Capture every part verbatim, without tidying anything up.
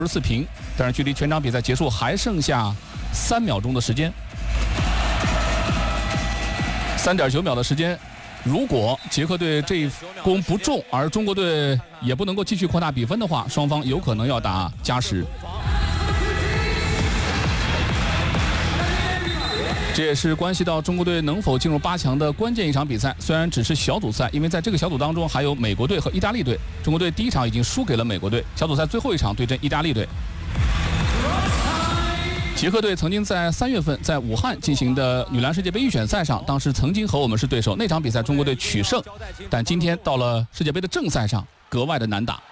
十四平，但是距离全场比赛结束还剩下三秒钟的时间，三点九秒的时间。如果捷克队这一攻不中，而中国队也不能够继续扩大比分的话，双方有可能要打加时。这也是关系到中国队能否进入八强的关键一场比赛。虽然只是小组赛，因为在这个小组当中还有美国队和意大利队。中国队第一场已经输给了美国队，小组赛最后一场对阵意大利队。捷克队曾经在三月份在武汉进行的女篮世界杯预选赛上，当时曾经和我们是对手，那场比赛中国队取胜，但今天到了世界杯的正赛上格外的难打。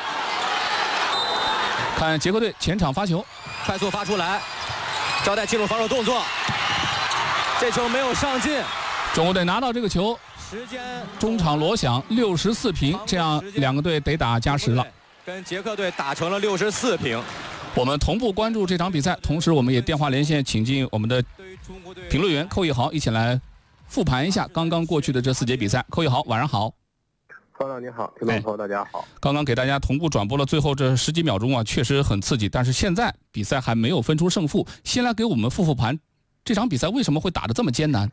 看捷克队前场发球， 快速发出来，招岱进入防守动作，这球没有上进。 中国队拿到这个球， 时间中场锣响，六十四平，这样两个队得打加时了。 跟捷克队打成了六十四平。 我们同步关注这场比赛，同时我们也电话连线，请进我们的评论员寇一豪，一起来复盘一下刚刚过去的这四节比赛。寇一豪，晚上好。 方亮你好，听众朋友大家好。 刚刚给大家同步转播了最后这十几秒钟啊，确实很刺激。但是现在比赛还没有分出胜负，先来给我们复复盘，这场比赛为什么会打得这么艰难？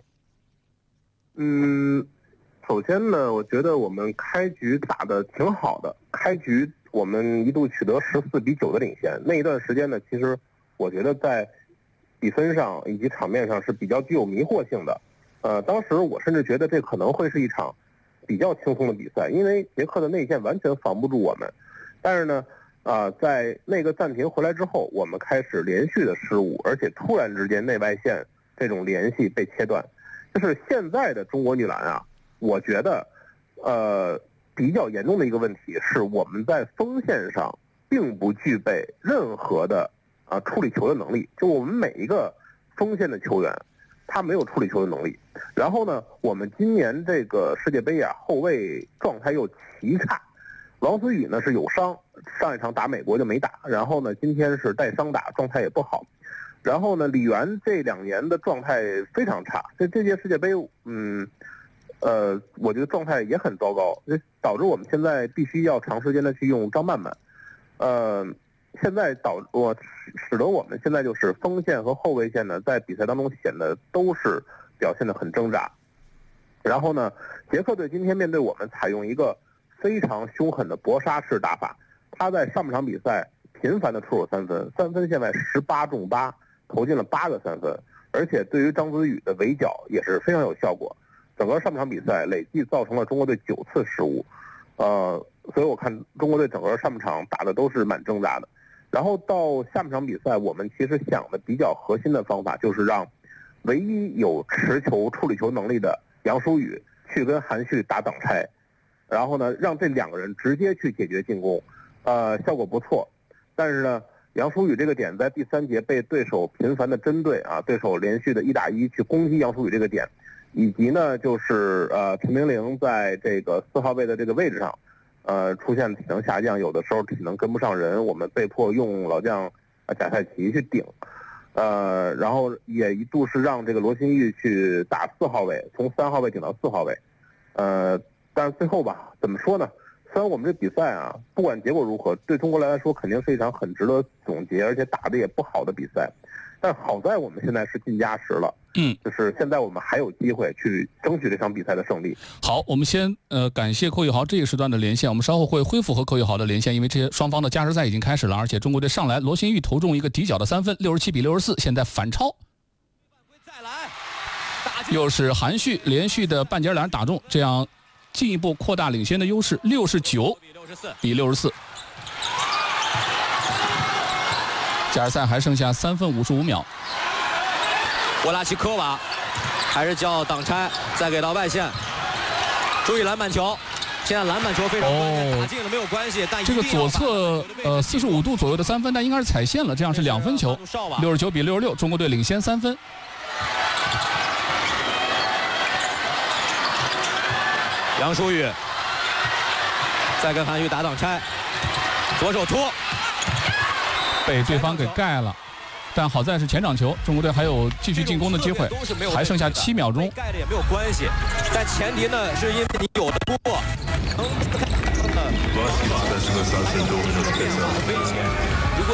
嗯，首先呢，我觉得我们开局打得挺好的，开局我们一度取得十四比九的领先。那一段时间呢，其实我觉得在比分上以及场面上是比较具有迷惑性的。呃，当时我甚至觉得这可能会是一场比较轻松的比赛，因为捷克的内线完全防不住我们。但是呢，啊、呃，在那个暂停回来之后，我们开始连续的失误，而且突然之间内外线这种联系被切断。就是现在的中国女篮啊，我觉得，呃，比较严重的一个问题是我们在锋线上并不具备任何的啊、呃、处理球的能力，就我们每一个锋线的球员，他没有处理球的能力。然后呢，我们今年这个世界杯啊，后卫状态又奇差。王思雨呢是有伤，上一场打美国就没打，然后呢今天是带伤打，状态也不好。然后呢，李媛这两年的状态非常差，这这届世界杯，嗯，呃，我觉得状态也很糟糕，这导致我们现在必须要长时间的去用张曼曼，呃，现在导我使得我们现在就是锋线和后卫线呢，在比赛当中显得都是表现得很挣扎。然后呢，捷克队今天面对我们采用一个非常凶狠的搏杀式打法，他在上半场比赛频繁的出手三分，三分线外十八中八。投进了八个三分，而且对于张子宇的围剿也是非常有效果。整个上半场比赛累计造成了中国队九次失误，呃，所以我看中国队整个上半场打的都是蛮挣扎的。然后到下半场比赛，我们其实想的比较核心的方法就是让唯一有持球处理球能力的杨舒宇去跟韩旭打挡拆，然后呢让这两个人直接去解决进攻，呃，效果不错。但是呢，杨舒宇这个点在第三节被对手频繁的针对啊，对手连续的一打一去攻击杨舒宇这个点，以及呢就是呃陈明玲在这个四号位的这个位置上，呃出现体能下降，有的时候体能跟不上人，我们被迫用老将啊贾赛奇去顶，呃然后也一度是让这个罗新玉去打四号位，从三号位顶到四号位，呃但是最后吧，怎么说呢？虽然我们这比赛啊，不管结果如何，对中国来说肯定是一场很值得总结，而且打得也不好的比赛。但好在我们现在是进加时了， 嗯， 就是现在我们还有机会去争取这场比赛的胜利。 好，我们先呃感谢寇一豪这个时段的连线，我们稍后会恢复和寇一豪的连线，因为这些双方的加时赛已经开始了，而且中国队上来罗新玉投中一个底角的三分，六十七比六十四，现在反超。 再来， 又是韩旭连续的半截篮打中，这样进一步扩大领先的优势，六十九比六十四。加时赛还剩下三分五十五秒。 沃拉奇科娃还是叫挡拆，再给到外线，注意篮板球。现在篮板球非常关键， 哦、 打进了没有关系，但这个左侧呃四十五度左右的三分，但应该是踩线了，这样是两分球。六十九比六十六，中国队领先三分。 杨舒宇再跟韩旭打挡拆，左手托， 被对方给盖了。但好在是前场球，中国队还有继续进攻的机会，还剩下七秒钟。 盖的也没有关系，但前提呢是因为你有的突破，能 Basket, that's the Sasha Domino Spezza.